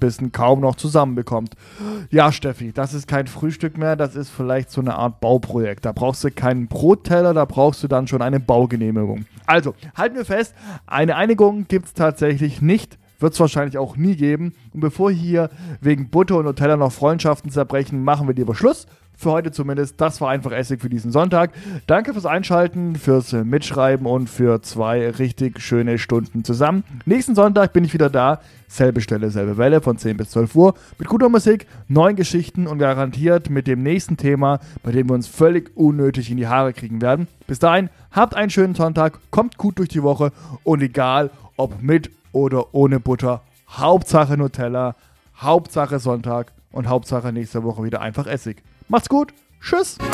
Bissen kaum noch zusammenbekommt. Ja, Steffi, das ist kein Frühstück mehr, das ist vielleicht so eine Art Bauprojekt. Da brauchst du keinen Brotteller, da brauchst du dann schon eine Baugenehmigung. Also, halten wir fest, eine Einigung gibt es tatsächlich nicht. Wird es wahrscheinlich auch nie geben. Und bevor hier wegen Butter und Nutella noch Freundschaften zerbrechen, machen wir lieber Schluss. Für heute zumindest. Das war einfach Essig für diesen Sonntag. Danke fürs Einschalten, fürs Mitschreiben und für 2 richtig schöne Stunden zusammen. Nächsten Sonntag bin ich wieder da. Selbe Stelle, selbe Welle von 10 bis 12 Uhr. Mit guter Musik, neuen Geschichten und garantiert mit dem nächsten Thema, bei dem wir uns völlig unnötig in die Haare kriegen werden. Bis dahin, habt einen schönen Sonntag, kommt gut durch die Woche und egal, ob mit oder ohne Butter. Hauptsache Nutella, Hauptsache Sonntag und Hauptsache nächste Woche wieder einfach Essig. Macht's gut, tschüss!